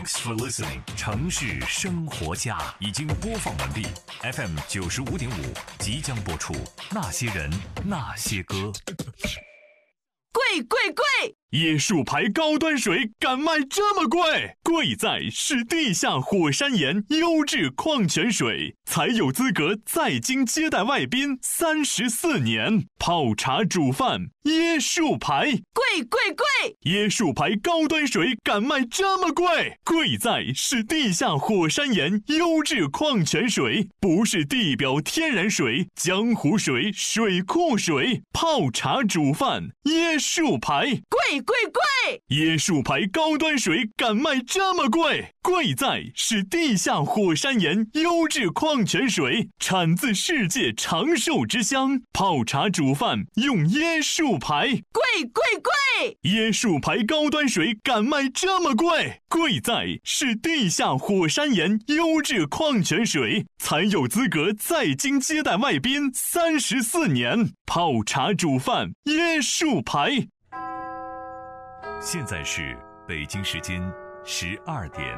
Thanks for listening。城市生活家已经播放完毕 ，FM 95.5即将播出。那些人，那些歌。 贵贵贵！ 椰树牌高端水敢卖这么贵？贵在是地下火山岩优质矿泉水，才有资格在京接待外宾34年。泡茶煮饭，椰树牌， 贵贵贵！ 椰树牌高端水敢卖这么贵？贵在是地下火山岩优质矿泉水，不是地表天然水、江湖水、水库水。泡茶煮饭，椰树牌， 贵贵贵！ 椰树牌高端水敢卖这么贵？贵在是地下火山岩优质矿泉水，产自世界长寿之乡。泡茶煮饭用椰树牌， 贵贵贵！ 椰树牌高端水敢卖这么贵？贵在是地下火山岩优质矿泉水，才有资格在京接待外宾34年。泡茶煮饭，椰树牌。 现在是北京时间12点。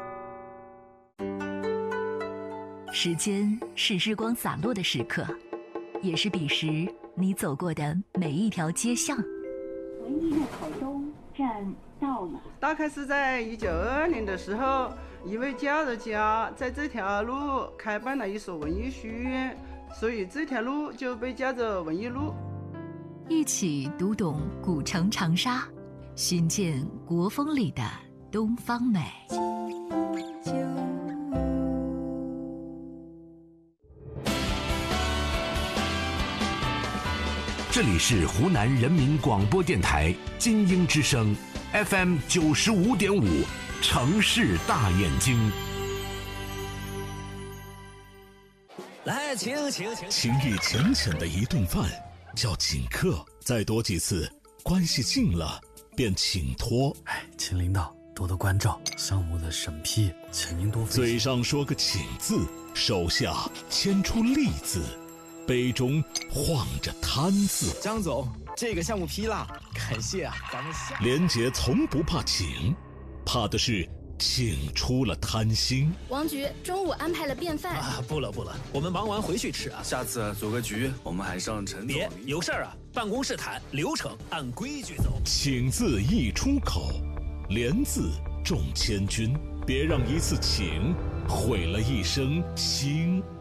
时间是日光洒落的时刻，也是彼时你走过的每一条街巷。 文艺路口东站到了。 大概是在1922年的时候，一位家的家在这条路开办了一所文艺书院，所以这条路就被叫做文艺路。 一起读懂古城长沙，寻见国风里的东方美。 这里是湖南人民广播电台金鹰之声 FM 95.5，城市大眼睛。 来，请。 情意浅浅的一顿饭叫请客，再多几次，关系近了便请托。 请领导多多关照，项目的审批，请您多费心。 嘴上说个请字，手下牵出利字，杯中晃着贪字。 张总，这个项目批了，感谢啊，咱们下。 连杰从不怕请，怕的是请出了贪心。 王局中午安排了便饭啊，不了，我们忙完回去吃啊。 下次组个局，我们还上陈总。 别有事儿啊，办公室谈，流程按规矩走。 请字一出口，连字重千钧，别让一次请毁了一生情